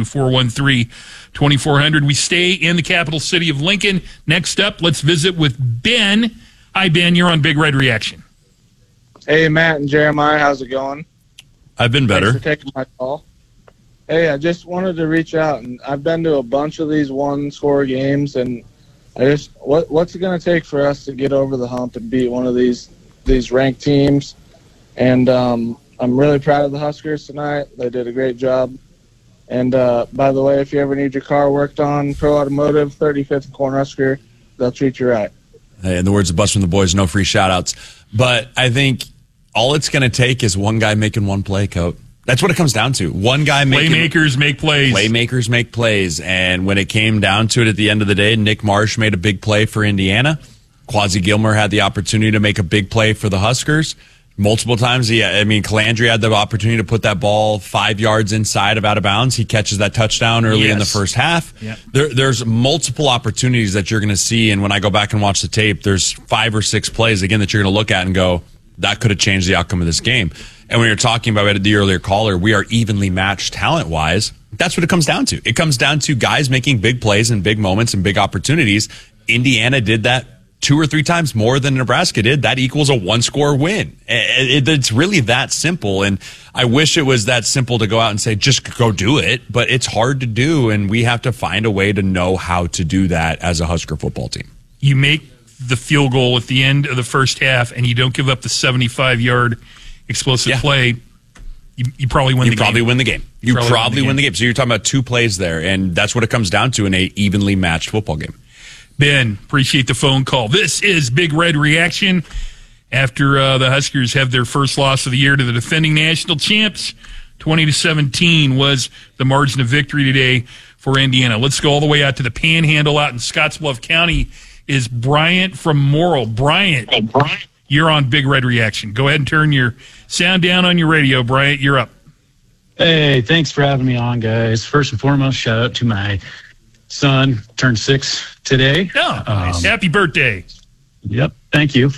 402-413-2400. We stay in the capital city of Lincoln. Next up, let's visit with Ben. Hi, Ben. You're on Big Red Reaction. Hey, Matt and Jeremiah, how's it going? I've been better. Thanks for taking my call. Hey, I just wanted to reach out, and I've been to a bunch of these one-score games, and what's it going to take for us to get over the hump and beat one of these ranked teams? And I'm really proud of the Huskers tonight. They did a great job. And by the way, if you ever need your car worked on, Pro Automotive, 35th and Cornhusker, they'll treat you right. Hey, in the words of Bus from the Boys, no free shout-outs. But I think all it's going to take is one guy making one play, Coach. That's what it comes down to. One guy making... Playmakers make plays. Playmakers make plays. And when it came down to it at the end of the day, Nick Marsh made a big play for Indiana. Quasi Gilmer had the opportunity to make a big play for the Huskers. Multiple times, Calandri had the opportunity to put that ball 5 yards inside of out of bounds. He catches that touchdown early in the first half. Yep. There's multiple opportunities that you're going to see, and when I go back and watch the tape, there's 5 or 6 plays, again, that you're going to look at and go, that could have changed the outcome of this game. And when you're talking about the earlier caller, we are evenly matched talent-wise. That's what it comes down to. It comes down to guys making big plays and big moments and big opportunities. Indiana did that 2 or 3 times more than Nebraska did. That equals a 1-score win. It's really that simple. And I wish it was that simple to go out and say, just go do it. But it's hard to do, and we have to find a way to know how to do that as a Husker football team. You make the field goal at the end of the first half, and you don't give up the 75-yard explosive play. You probably win the game. You probably win the game. You probably win the game. So you're talking about 2 plays there, and that's what it comes down to in a evenly matched football game. Ben, appreciate the phone call. This is Big Red Reaction after the Huskers have their first loss of the year to the defending national champs. 20-17 was the margin of victory today for Indiana. Let's go all the way out to the Panhandle out in Scottsbluff County. Is Bryant from Morrill. Bryant, you're on Big Red Reaction. Go ahead and turn your sound down on your radio. Bryant, you're up. Hey, thanks for having me on, guys. First and foremost, shout out to my son, turned 6 today. Oh, nice. Happy birthday. Yep, thank you.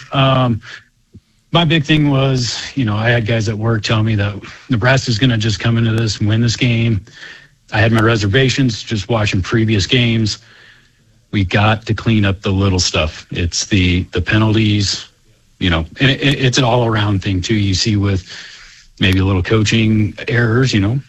My big thing was, I had guys at work tell me that Nebraska's going to just come into this and win this game. I had my reservations just watching previous games. We got to clean up the little stuff. It's the penalties, and it's an all-around thing, too. You see with maybe a little coaching errors,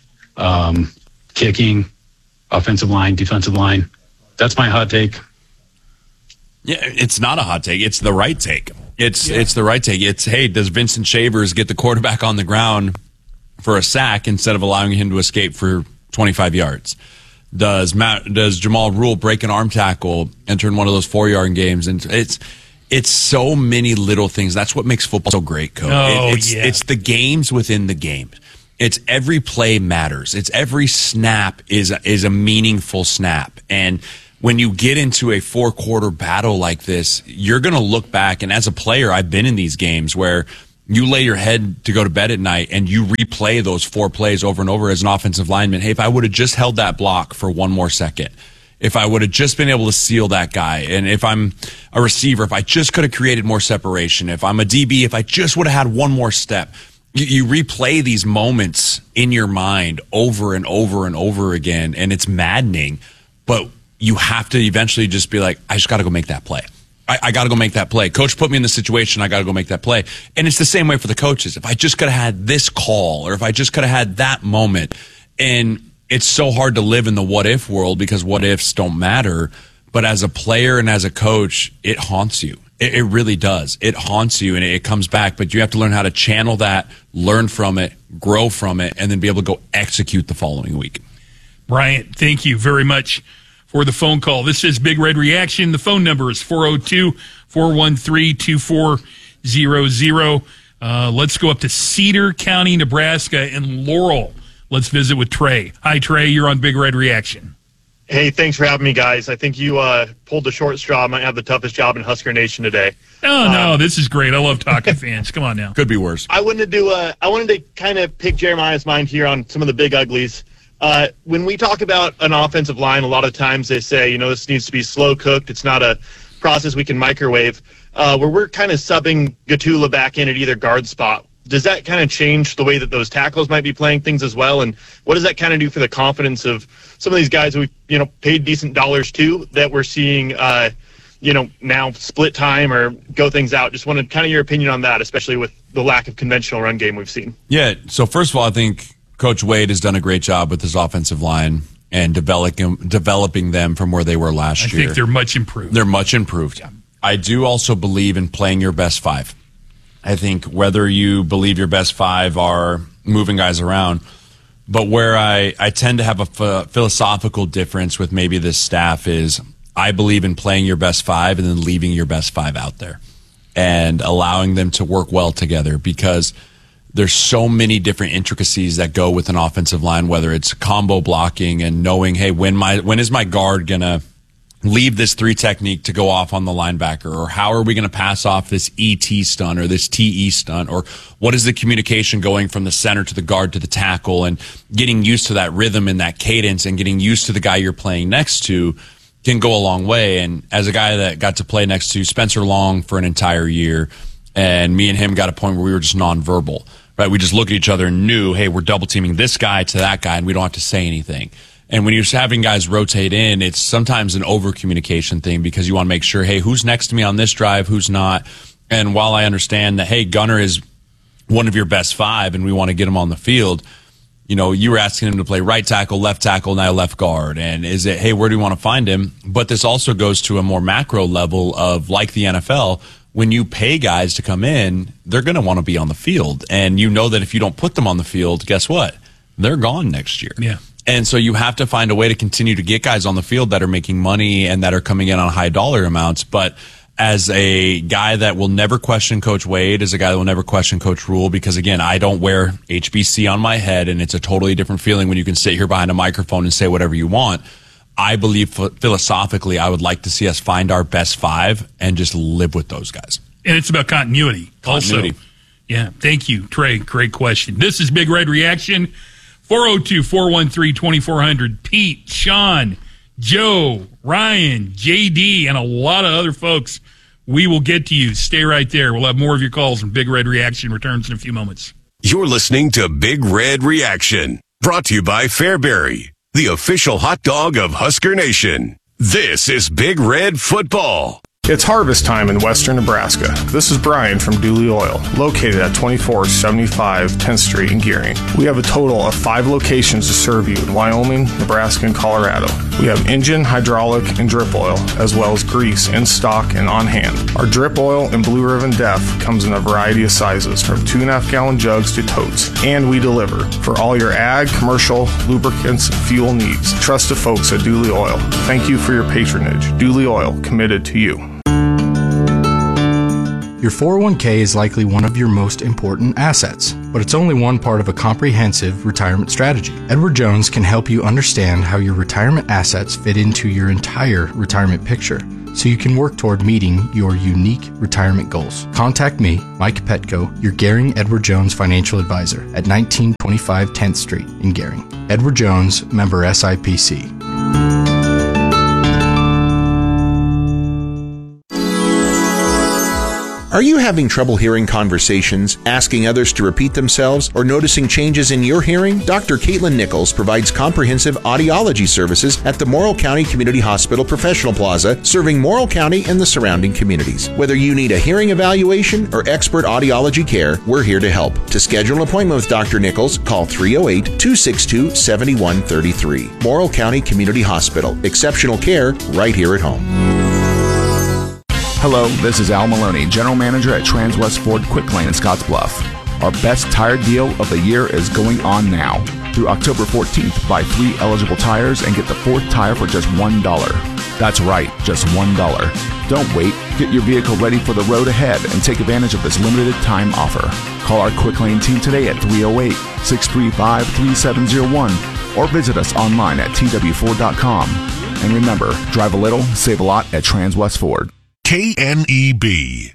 kicking, offensive line, defensive line. That's my hot take. Yeah, it's not a hot take. It's the right take. It's the right take. It's, hey, does Vincent Shavers get the quarterback on the ground for a sack instead of allowing him to escape for 25 yards? Does Jamal Rule break an arm tackle and turn one of those 4-yard games? And it's so many little things. That's what makes football so great, Coach. It's the games within the games. It's every play matters. It's every snap is a meaningful snap. And when you get into a 4-quarter battle like this, you're going to look back. And as a player, I've been in these games where you lay your head to go to bed at night and you replay those 4 plays over and over as an offensive lineman. Hey, if I would have just held that block for 1 more second, if I would have just been able to seal that guy, and if I'm a receiver, if I just could have created more separation, if I'm a DB, if I just would have had 1 more step. You replay these moments in your mind over and over and over again, and it's maddening. But you have to eventually just be like, I just got to go make that play. I got to go make that play. Coach put me in this situation. I got to go make that play. And it's the same way for the coaches. If I just could have had this call, or if I just could have had that moment. And it's so hard to live in the what-if world because what-ifs don't matter. But as a player and as a coach, it haunts you. It really does. It haunts you, and it comes back. But you have to learn how to channel that, learn from it, grow from it, and then be able to go execute the following week. Bryant, thank you very much for the phone call. This is Big Red Reaction. The phone number is 402-413-2400. Let's go up to Cedar County, Nebraska, and Laurel. Let's visit with Trey. Hi, Trey. You're on Big Red Reaction. Hey, thanks for having me, guys. I think you pulled the short straw. Might have the toughest job in Husker Nation today. Oh, no, this is great. I love talking fans. Come on now. Could be worse. I wanted to kind of pick Jeremiah's mind here on some of the big uglies. When we talk about an offensive line, a lot of times they say, this needs to be slow cooked. It's not a process we can microwave. Where we're kind of subbing Gatula back in at either guard spot. Does that kind of change the way that those tackles might be playing things as well? And what does that kind of do for the confidence of some of these guys who we've, paid decent dollars to that we're seeing, now split time or go things out? Just wanted kind of your opinion on that, especially with the lack of conventional run game we've seen. Yeah. So first of all, I think Coach Wade has done a great job with his offensive line. and developing them from where they were last year. I think they're much improved. They're much improved. Yeah. I do also believe in playing your best five. I think whether you believe your best five are moving guys around, but where I tend to have a philosophical difference with maybe this staff is I believe in playing your best five and then leaving your best five out there and allowing them to work well together, because there's so many different intricacies that go with an offensive line, whether it's combo blocking and knowing, hey, when is my guard going to leave this 3 technique to go off on the linebacker, or how are we going to pass off this ET stunt or this TE stunt, or what is the communication going from the center to the guard to the tackle, and getting used to that rhythm and that cadence and getting used to the guy you're playing next to can go a long way. And as a guy that got to play next to Spencer Long for an entire year, and me and him got a point where we were just nonverbal. Right, we just look at each other and knew, hey, we're double teaming this guy to that guy, and we don't have to say anything. And when you're having guys rotate in, it's sometimes an over communication thing, because you want to make sure, hey, who's next to me on this drive, who's not. And while I understand that, hey, Gunner is one of your best five, and we want to get him on the field, you know, you were asking him to play right tackle, now left guard. And is it, hey, where do you want to find him? But this also goes to a more macro level of, like the NFL, when you pay guys to come in, they're going to want to be on the field. And you know that if you don't put them on the field, guess what? They're gone next year. Yeah. And so you have to find a way to continue to get guys on the field that are making money and that are coming in on high dollar amounts. But as a guy that will never question Coach Wade, as a guy that will never question Coach Rule, because, again, I don't wear HBC on my head, and it's a totally different feeling when you can sit here behind a microphone and say whatever you want. I believe philosophically I would like to see us find our best five and just live with those guys. And it's about continuity. Also. Yeah, thank you, Trey. Great question. This is Big Red Reaction. 402-413-2400. Pete, Sean, Joe, Ryan, JD, and a lot of other folks. We will get to you. Stay right there. We'll have more of your calls, and Big Red Reaction returns in a few moments. You're listening to Big Red Reaction, brought to you by Fairbury, the official hot dog of Husker Nation. This is Big Red Football. It's harvest time in western Nebraska. This is Brian from Dooley Oil, located at 2475 10th Street in Gearing. We have a total of 5 locations to serve you in Wyoming, Nebraska, and Colorado. We have engine, hydraulic, and drip oil, as well as grease in stock and on hand. Our drip oil and Blue Ribbon Def comes in a variety of sizes, from 2.5-gallon jugs to totes, and we deliver for all your ag, commercial, lubricants, and fuel needs. Trust the folks at Dooley Oil. Thank you for your patronage. Dooley Oil, committed to you. Your 401k is likely one of your most important assets, but it's only one part of a comprehensive retirement strategy. Edward Jones can help you understand how your retirement assets fit into your entire retirement picture, so you can work toward meeting your unique retirement goals. Contact me, Mike Petko, your Gehring Edward Jones financial advisor at 1925 10th Street in Gehring. Edward Jones, member SIPC. Are you having trouble hearing conversations, asking others to repeat themselves, or noticing changes in your hearing? Dr. Caitlin Nichols provides comprehensive audiology services at the Morrill County Community Hospital Professional Plaza, serving Morrill County and the surrounding communities. Whether you need a hearing evaluation or expert audiology care, we're here to help. To schedule an appointment with Dr. Nichols, call 308-262-7133. Morrill County Community Hospital. Exceptional care right here at home. Hello, this is Al Maloney, General Manager at Transwest Ford Quick Lane in Scottsbluff. Our best tire deal of the year is going on now. Through October 14th, buy 3 eligible tires and get the 4th tire for just $1. That's right, just $1. Don't wait. Get your vehicle ready for the road ahead and take advantage of this limited time offer. Call our Quick Lane team today at 308-635-3701 or visit us online at twford.com. And remember, drive a little, save a lot at Transwest Ford. KNEB.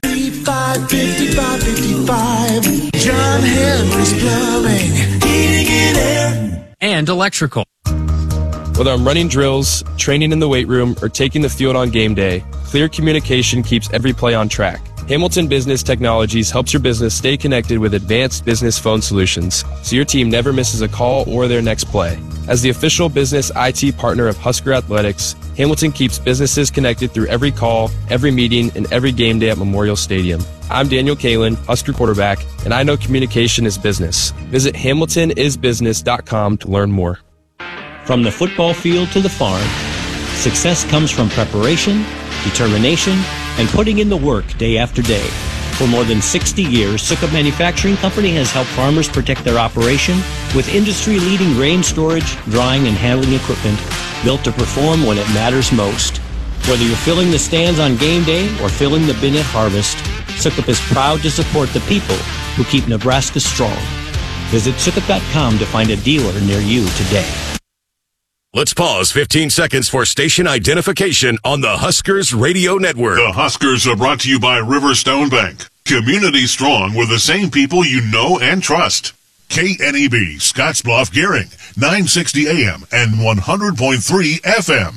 55, John Henry's Plumbing, heating and air, and electrical. Whether I'm running drills, training in the weight room, or taking the field on game day, clear communication keeps every play on track. Hamilton Business Technologies helps your business stay connected with advanced business phone solutions, so your team never misses a call or their next play. As the official business IT partner of Husker Athletics, Hamilton keeps businesses connected through every call, every meeting, and every game day at Memorial Stadium. I'm Daniel Kalin, Husker quarterback, and I know communication is business. Visit HamiltonIsBusiness.com to learn more. From the football field to the farm, success comes from preparation, determination, and putting in the work day after day. For more than 60 years, Sukup Manufacturing Company has helped farmers protect their operation with industry-leading grain storage, drying, and handling equipment built to perform when it matters most. Whether you're filling the stands on game day or filling the bin at harvest, Sukup is proud to support the people who keep Nebraska strong. Visit Sukup.com to find a dealer near you today. Let's pause 15 seconds for station identification on the Huskers Radio Network. The Huskers are brought to you by Riverstone Bank. Community strong with the same people you know and trust. KNEB, Scottsbluff, Gearing, 960 AM and 100.3 FM.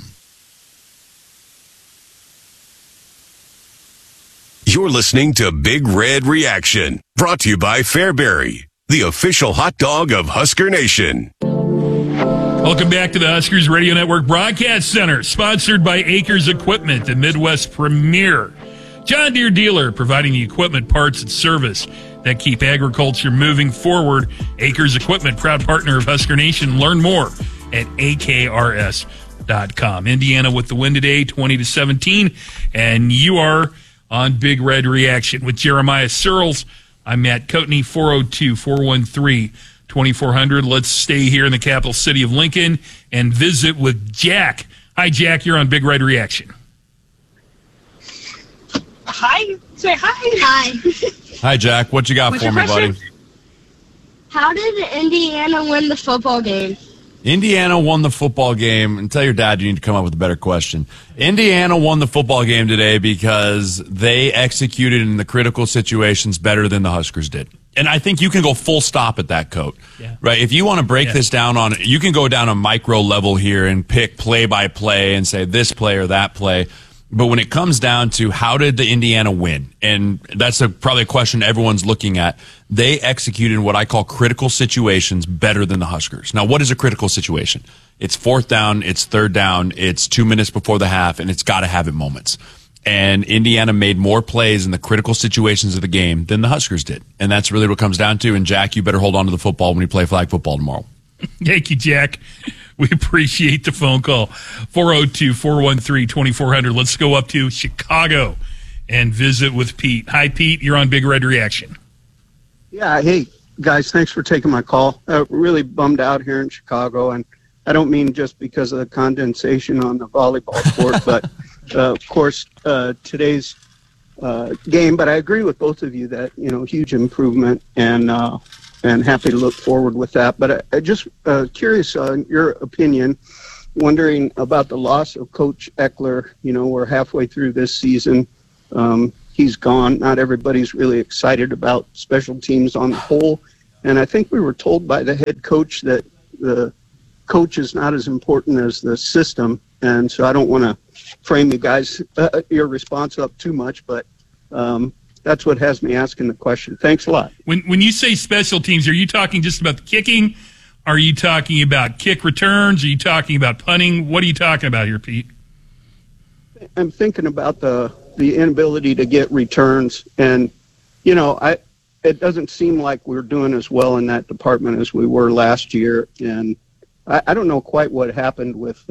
You're listening to Big Red Reaction, brought to you by Fairbury, the official hot dog of Husker Nation. Welcome back to the Huskers Radio Network Broadcast Center, sponsored by Acres Equipment, the Midwest premier John Deere dealer, providing the equipment, parts, and service that keep agriculture moving forward. Acres Equipment, proud partner of Husker Nation. Learn more at akrs.com. Indiana with the win today, 20-17, and you are on Big Red Reaction with Jeremiah Searles. I'm Matt Coatney, 402-413-2400. Let's stay here in the capital city of Lincoln and visit with Jack. Hi, Jack. You're on Big Red Reaction. Hi. Say hi. Hi. Hi, Jack. What you got for me, buddy? How did Indiana win the football game? Indiana won the football game, and tell your dad you need to come up with a better question. Indiana won the football game today because they executed in the critical situations better than the Huskers did. And I think you can go full stop at that, Coat. Yeah. Right? If you want to break this down on, you can go down a micro level here and pick play by play and say this play or that play. But when it comes down to how did the Indiana win, and that's probably a question everyone's looking at, they executed in what I call critical situations better than the Huskers. Now, what is a critical situation? It's fourth down, it's third down, it's 2 minutes before the half, and it's got to have it moments. And Indiana made more plays in the critical situations of the game than the Huskers did. And that's really what it comes down to. And, Jack, you better hold on to the football when you play flag football tomorrow. Thank you, Jack. We appreciate the phone call. 402-413-2400. Let's go up to Chicago and visit with Pete. Hi, Pete. You're on Big Red Reaction. Yeah, hey, guys, thanks for taking my call. Really bummed out here in Chicago, and I don't mean just because of the condensation on the volleyball court, but, of course, today's game. But I agree with both of you that, huge improvement, and happy to look forward with that. But I just curious on your opinion, wondering about the loss of Coach Eckler. We're halfway through this season. He's gone. Not everybody's really excited about special teams on the whole. And I think we were told by the head coach that the coach is not as important as the system. And so I don't want to frame you guys, your response up too much, but that's what has me asking the question. Thanks a lot. When you say special teams, are you talking just about the kicking? Are you talking about kick returns? Are you talking about punting? What are you talking about here, Pete? I'm thinking about the inability to get returns. And, it doesn't seem like we're doing as well in that department as we were last year. And I don't know quite what happened with